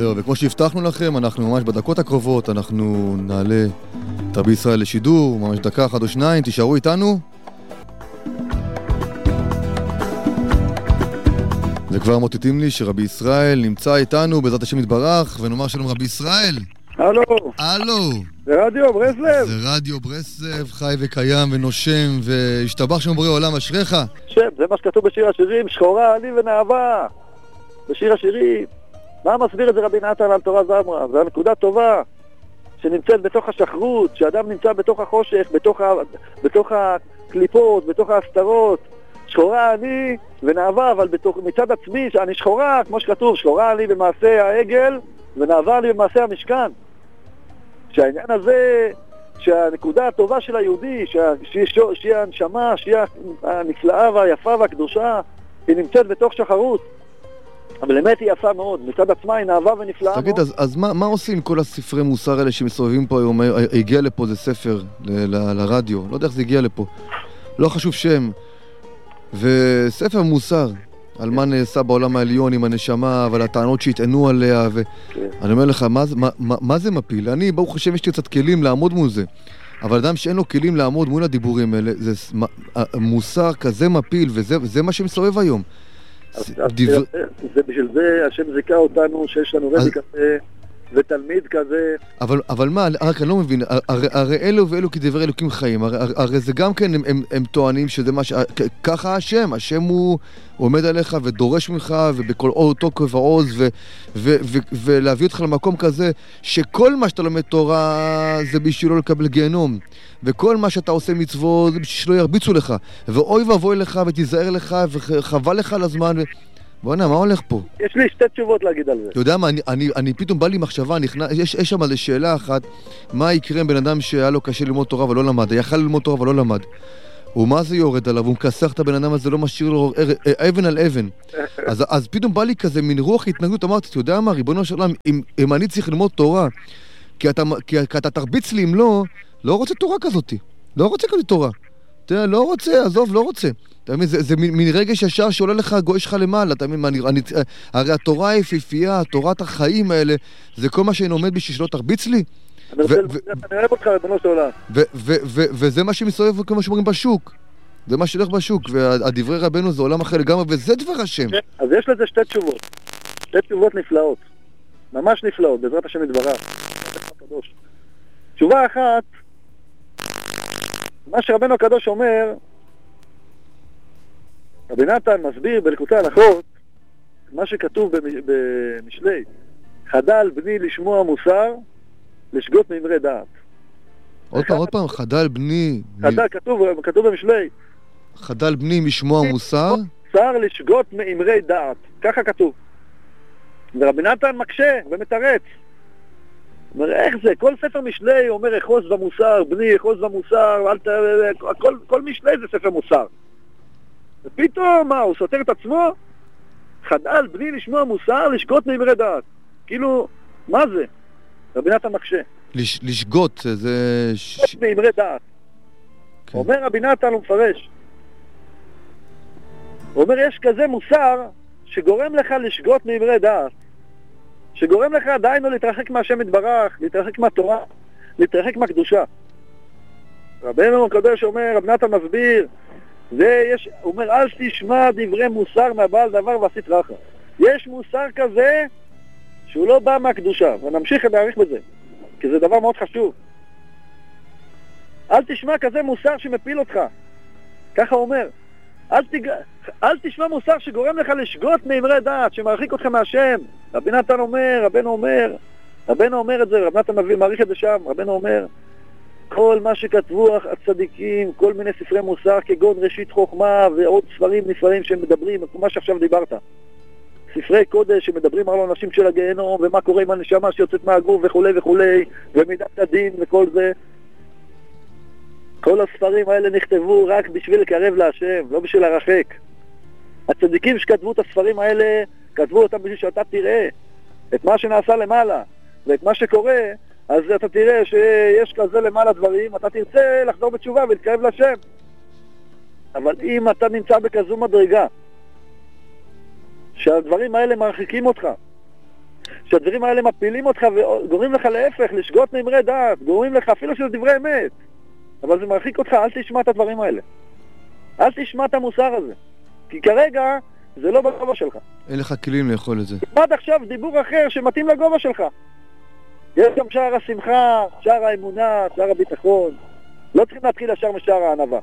זהו, וכמו שהבטחנו לכם, אנחנו ממש בדקות הקרובות, אנחנו נעלה את רבי ישראל לשידור, ממש דקה אחת או שניים, תישארו איתנו. וכבר מוטטים לי שרבי ישראל נמצא איתנו, בעזרת השם יתברך, ונאמר שלום רבי ישראל. הלו. הלו. זה רדיו ברסלב. זה רדיו ברסלב, חי וקיים ונושם, והשתבח שם בורא עולם, אשריך. שם, זה מה שכתוב בשיר השירים, שחורה עלי ונאווה. בשיר השירים. מה מסביר את זה רבי נתן על תורה זמרה? זה הנקודה טובה, שנמצאת בתוך השחרות, שאדם נמצא בתוך החושך, בתוך הקליפות, בתוך ההסתרות. שחורה אני ונאווה, אבל מצד עצמי, שאני שחורה, כמו שכתוב, שחורה אני במעשה העגל, ונאווה לי במעשה המשכן. שהעניין הזה, שהנקודה הטובה של היהודי, שהיא הנשמה, שהיא הנפלאה והיפה והקדושה, היא נמצאת בתוך שחרות. אבל באמת היא יפה מאוד, מצד עצמה היא נאווה ונפלאה מאוד. תגיד, אז מה עושים כל הספרי מוסר האלה שמסובבים פה היום? הגיע לפה זה ספר לרדיו, לא יודע איך זה הגיע לפה, לא חשוב שם, וספר מוסר על מה נעשה בעולם העליון עם הנשמה ועל הטענות שהתענו עליה, ואני אומר לך, מה זה מפיל? אני ברוך השם יש לי קצת כלים לעמוד מול זה, אבל אדם שאין לו כלים לעמוד מול הדיבורים האלה, זה מוסר כזה מפיל, וזה מה שמסובב היום. זה בשביל זה השם זיכה אותנו שיש לנו רבי כזה ותלמיד כזה. אבל מה, רק אני לא מבין, הרי אלו ואלו כדברי אלוקים חיים, הרי זה גם כן הם טוענים שזה מה ככה השם הוא עומד עליך ודורש ממך ובכל אותו כובע עוז ולהביא אותך למקום כזה שכל מה שאתה לומד תורה זה בשביל לא לקבל גיהנום, וכל מה שאתה עושה מצוות זה בשביל שלא ירביצו לך, ואוי ואבוי לך ותיזהר לך וחבל לך על הזמן. בוא'נה, מה הולך פה? יש לי שתי תשובות להגיד על זה. אתה יודע מה, אני פתאום בא לי מחשבה, יש שם על שאלה אחת, מה יקרה עם בן אדם שהיה לו קשה ללמוד תורה ולא למד, יכל ללמוד תורה ולא למד, ומה זה יורד עליו, הוא מקסח את הבן אדם הזה, לא משאיר לו אבן על אבן. אז פתאום בא לי כזה מין רוח התנגדות, אמרתי, אתה יודע מה, ריבונו של עולם, אם אני צריך ללמוד תורה, כי אתה תרביץ לי אם לא רוצה תורה כזאת, לא רוצה כזאת תורה. תראה, לא רוצה, עזוב, לא רוצה. אתה מבין, זה מין רגש ישר שעולה לך, גואש לך למעלה, אתה מבין, הרי התורה היפיפייה, תורת החיים האלה, זה כל מה שאני עומד בשביל שלא תרביץ לי. אני אוהב אותך, ריבונו של עולם. וזה מה שמסתובב כמו שאומרים בשוק. זה מה שהולך בשוק, והדברי רבנו זה עולם אחר לגמרי, וזה דבר השם. אז יש לזה שתי תשובות. שתי תשובות נפלאות. ממש נפלאות, בעזרת השם יתברך. תשובה אחת, מה שרבנו הקדוש אומר, רבי נתן מסביר בליקוטי הלכות מה שכתוב במשלי, חדל בני לשמוע מוסר, לשגות מאמרי דעת. עוד פעם, חדל בני... חדל, כתוב במשלי. חדל בני משמוע מוסר? מוסר לשגות מאמרי דעת, ככה כתוב. ורבי נתן מקשה ומתרץ. אומר, איך זה? כל ספר משלי אומר, אחוז במוסר, בני, אחוז במוסר, כל משלי זה ספר מוסר. ופתאום, מה, הוא סותר את עצמו? חדל בני לשמוע מוסר, לשגות מאמרי דעת. כאילו, מה זה? רבי נתן מקשה. לשגות, זה... לשגות מאמרי דעת. אומר רבי נתן, הוא מפרש. הוא אומר, יש כזה מוסר שגורם לך לשגות מאמרי דעת. שגורם לך עדיין לא להתרחק מהשם יתברך, להתרחק מהתורה, להתרחק מהקדושה. רבנו הקדוש אומר, רב נתן מסביר, הוא אומר, אל תשמע דברי מוסר מהבעל דבר ועשית רחה. יש מוסר כזה שהוא לא בא מהקדושה, ונמשיך להעריך בזה, כי זה דבר מאוד חשוב. אל תשמע כזה מוסר שמפיל אותך, ככה הוא אומר. אל תשמע מוסר שגורם לך לשגות מאמרי דעת, שמרחיק אותך מהשם. רבי נתן אומר, רבנו אומר את זה, רב נתן מעריך את זה שם, רבנו אומר, כל מה שכתבו הצדיקים, כל מיני ספרי מוסר, כגון ראשית חוכמה ועוד ספרים נפלאים שהם מדברים, כמו שעכשיו דיברת. ספרי קודש שמדברים על אנשים של הגיהנום, ומה קורה עם הנשמה שיוצאת מהגוף וכו' וכו', ומידת הדין וכל זה. כל הספרים האלה נכתבו רק בשביל לקרב להשם, לא בשביל להרחק. הצדיקים שכתבו את הספרים האלה, כתבו אותם בשביל שאתה תראה את מה שנעשה למעלה, ואת מה שקורה, אז אתה תראה שיש כזה למעלה דברים, אתה תרצה לחזור בתשובה ולהתקרב להשם. אבל אם אתה נמצא בכזו מדרגה, שהדברים האלה מרחיקים אותך, שהדברים האלה מפילים אותך וגורמים לך להפך, לשגות מאמרי דעת, גורמים לך אפילו של דברי אמת. אבל זה מרחיק אותך, אל תשמע את הדברים האלה. אל תשמע את המוסר הזה. כי כרגע זה לא בגובה שלך. אין לך כלים לאכול את זה. תלמד עכשיו דיבור אחר שמתאים לגובה שלך. יש גם שער השמחה, שער האמונה, שער הביטחון. לא צריכים להתחיל ישר משער הענווה.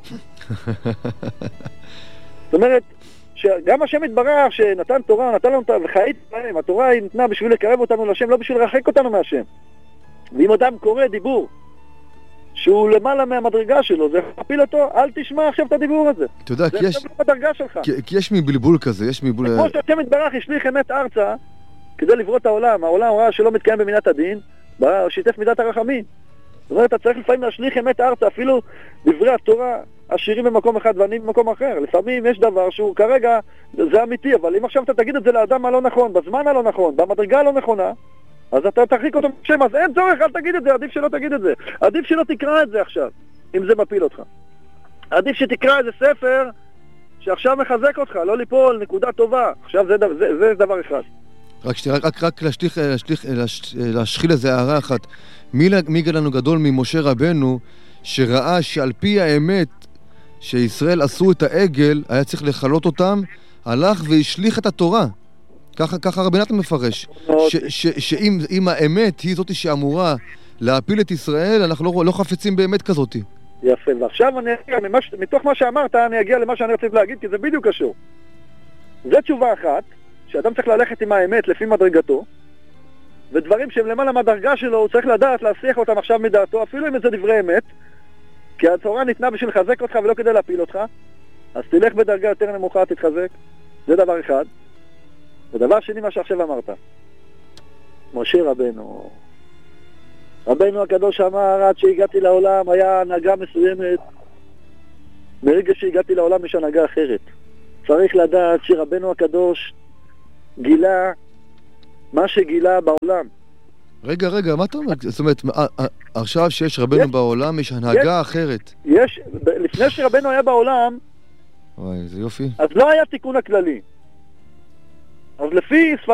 זאת אומרת, שגם השם יתברך שנתן תורה, נתן לנו וחיית בהם, התורה היא נתנה בשביל לקרב אותנו לשם, לא בשביל לרחק אותנו מהשם. ואם אדם קורא דיבור שהוא למעלה מהמדרגה שלו, זה מפיל אותו, אל תשמע עכשיו את הדיבור הזה. אתה יודע, כי יש מבלבול כזה, יש מבלבול... כמו שהשם יתברך השליך אמת ארצה כדי לברוא את העולם. העולם ראה שלא מתקיים במידת הדין, שיתף מידת הרחמים. זאת אומרת, אתה צריך לפעמים להשליך אמת ארצה, אפילו דברי התורה עשירים במקום אחד ועניים במקום אחר. לפעמים יש דבר שהוא כרגע, זה אמיתי, אבל אם עכשיו אתה תגיד את זה לאדם הלא נכון, בזמן הלא נכון, במדרגה הלא נכונה, אז אתה תרחיק אותו משם, אז אין צורך, אל תגיד את זה, עדיף שלא תגיד את זה. עדיף שלא תקרא את זה עכשיו, אם זה מפיל אותך. עדיף שתקרא איזה ספר שעכשיו מחזק אותך, לא ליפול, נקודה טובה. עכשיו זה דבר אחד. רק להשחיל איזה הערה אחת. מי גדלנו גדול ממשה רבנו, שראה שעל פי האמת שישראל עשו את העגל, היה צריך לחלות אותם, הלך והשליך את התורה. ככה רבי נתן מפרש. שאם האמת היא זאת שאמורה להפיל את ישראל, אנחנו לא חפצים באמת כזאת. יפה, ועכשיו אני אגיע, מתוך מה שאמרת, אני אגיע למה שאני רציתי להגיד, כי זה בדיוק קשור. זו תשובה אחת, שאדם צריך ללכת עם האמת לפי מדרגתו, ודברים שהם למעלה מהדרגה שלו, הוא צריך לדעת להסיח אותם עכשיו מדעתו, אפילו אם זה דברי אמת, כי התורה ניתנה בשביל לחזק אותך ולא כדי להפיל אותך, אז תלך בדרגה יותר נמוכה, תתחזק. זה דבר אחד. ודבר שני, מה שעכשיו אמרת. משה רבנו הקדוש אמר, עד שהגעתי לעולם היה הנהגה מסוימת. ברגע שהגעתי לעולם יש הנהגה אחרת. צריך לדעת שרבנו הקדוש גילה מה שגילה בעולם. רגע, מה אתה אומר? זאת אומרת, עכשיו שיש רבנו בעולם, יש הנהגה אחרת. לפני שרבנו היה בעולם, וואי, זה יופי. אז לא היה תיקון הכללי. אז לפי